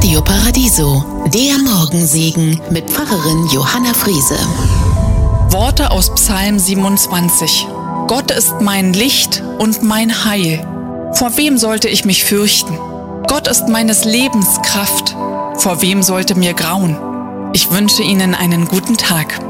Radio Paradiso, der Morgensegen mit Pfarrerin Johanna Friese. Worte aus Psalm 27. Gott ist mein Licht und mein Heil. Vor wem sollte ich mich fürchten? Gott ist meines Lebens Kraft. Vor wem sollte mir grauen? Ich wünsche Ihnen einen guten Tag.